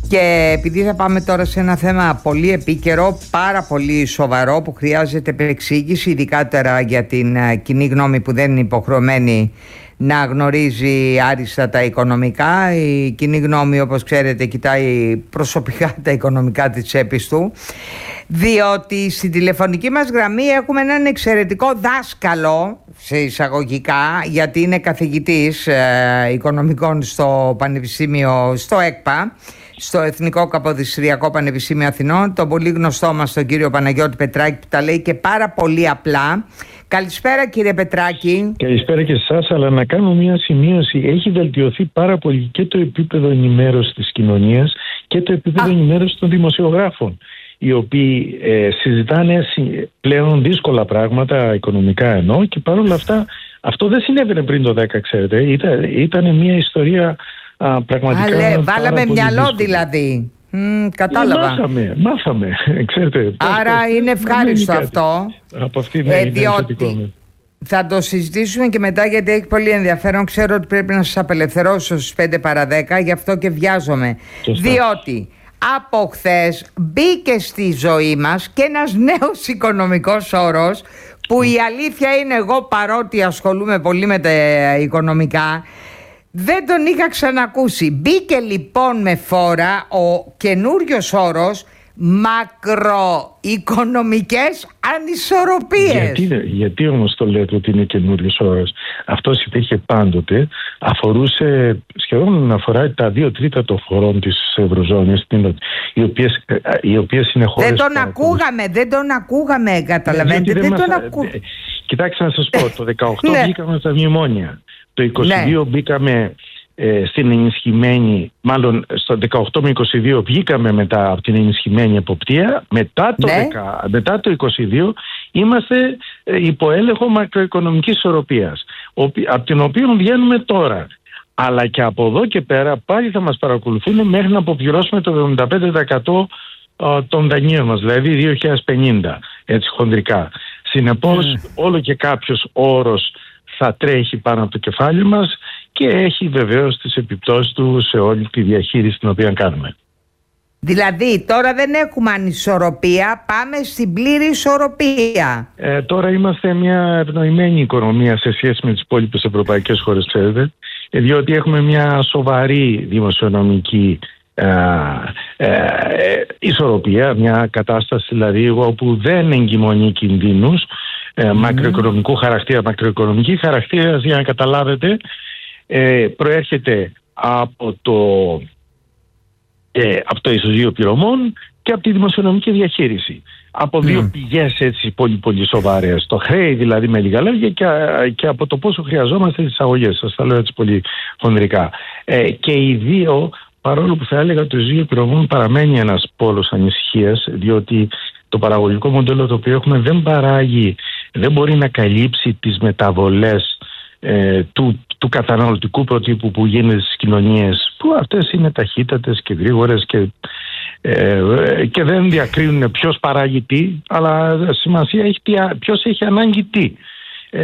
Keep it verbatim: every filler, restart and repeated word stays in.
Και επειδή θα πάμε τώρα σε ένα θέμα πολύ επίκαιρο, πάρα πολύ σοβαρό, που χρειάζεται επεξήγηση, ειδικότερα για την κοινή γνώμη που δεν είναι υποχρεωμένη να γνωρίζει άριστα τα οικονομικά. Η κοινή γνώμη, όπως ξέρετε, κοιτάει προσωπικά τα οικονομικά της τσέπης του, διότι στην τηλεφωνική μας γραμμή έχουμε έναν εξαιρετικό δάσκαλο, σε εισαγωγικά, γιατί είναι καθηγητής ε, οικονομικών στο Πανεπιστήμιο, στο ΕΚΠΑ, στο Εθνικό Καποδιστριακό Πανεπιστήμιο Αθηνών, τον πολύ γνωστό μας τον κύριο Παναγιώτη Πετράκη, που τα λέει και πάρα πολύ απλά. Καλησπέρα, κύριε Πετράκη. Καλησπέρα και σε εσάς, αλλά να κάνω μια σημείωση. Έχει βελτιωθεί πάρα πολύ και το επίπεδο ενημέρωσης της κοινωνίας και το επίπεδο ενημέρωσης των δημοσιογράφων, οι οποίοι ε, συζητάνε πλέον δύσκολα πράγματα, οικονομικά εννοώ, και παρόλα αυτά αυτό δεν συνέβαινε πριν το δέκα, ξέρετε. Ήταν, ήταν μια ιστορία α, πραγματικά. Αλέ, βάλαμε μυαλό δύσκολη. Δηλαδή. Mm, κατάλαβα. Ε, μάθαμε, μάθαμε, ξέρετε. Άρα πώς, είναι ευχάριστο αυτό. Από αυτή την ε, διότι θα το συζητήσουμε και μετά, γιατί έχει πολύ ενδιαφέρον. Ξέρω ότι πρέπει να σας απελευθερώσω στις πέντε παρά δέκα, γι' αυτό και βιάζομαι. Σωστά. Διότι από χθες μπήκε στη ζωή μας και ένας νέος οικονομικός όρος, που η αλήθεια είναι, εγώ παρότι ασχολούμαι πολύ με τα οικονομικά, δεν τον είχα ξανακούσει. Μπήκε λοιπόν με φόρα ο καινούριος όρος μακροοικονομικές ανισορροπίες. Γιατί, γιατί όμως το λέτε ότι είναι καινούριος όρος? Αυτός υπήρχε πάντοτε, αφορούσε, σχεδόν αφορά τα δύο τρίτα των χωρών της Ευρωζώνης, οι οποίες, οι οποίες είναι χώρες. Δεν τον ακούγαμε, δεν τον ακούγαμε, καταλαβαίνετε. Δεν, δεν τον ακού... Κοιτάξτε να σας πω, το δεκαοκτώ ναι. μπήκαμε στα μνημόνια. Το είκοσι δύο ναι. μπήκαμε ε, στην ενισχυμένη, μάλλον στο δεκαοκτώ με είκοσι δύο βγήκαμε μετά από την ενισχυμένη εποπτεία. Μετά το, ναι. δέκα, μετά το είκοσι δύο είμαστε ε, υπό έλεγχο μακροοικονομικής ισορροπίας, από την οποία βγαίνουμε τώρα. Αλλά και από εδώ και πέρα πάλι θα μας παρακολουθούν μέχρι να αποπληρώσουμε το εβδομήντα πέντε τοις εκατό των δανείων μας, δηλαδή δύο χιλιάδες πενήντα, έτσι χονδρικά. Συνεπώς mm. όλο και κάποιος όρος θα τρέχει πάνω από το κεφάλι μας και έχει βεβαίως τις επιπτώσεις του σε όλη τη διαχείριση την οποία κάνουμε. Δηλαδή τώρα δεν έχουμε ανισορροπία, πάμε στην πλήρη ισορροπία. Ε, τώρα είμαστε μια ευνοημένη οικονομία σε σχέση με τις υπόλοιπες ευρωπαϊκές χώρες, ξέρετε, διότι έχουμε μια σοβαρή δημοσιονομική ε, ε, ε, ισορροπία, μια κατάσταση δηλαδή όπου δεν εγκυμονεί κινδύνους Ε, mm. μακροοικονομικού χαρακτήρα. Μακροοικονομική χαρακτήρα, για να καταλάβετε, ε, προέρχεται από το, ε, από το ισοζύγιο πληρωμών και από τη δημοσιονομική διαχείριση. Από δύο mm. πηγές έτσι πολύ πολύ σοβαρές. Το χρέη δηλαδή, με λίγα λόγια, και, και από το πόσο χρειαζόμαστε τις εισαγωγές. Σας τα λέω έτσι πολύ χονδρικά. Ε, και οι δύο, παρόλο που θα έλεγα ότι το ισοζύγιο πληρωμών παραμένει ένας πόλος ανησυχίας, διότι το παραγωγικό μοντέλο το οποίο έχουμε δεν παράγει, δεν μπορεί να καλύψει τις μεταβολές ε, του, του καταναλωτικού προτύπου που γίνεται στις κοινωνίες, που αυτές είναι ταχύτατες και γρήγορες και, ε, και δεν διακρίνουν ποιος παράγει τι, αλλά σημασία έχει τι, ποιος έχει ανάγκη τι.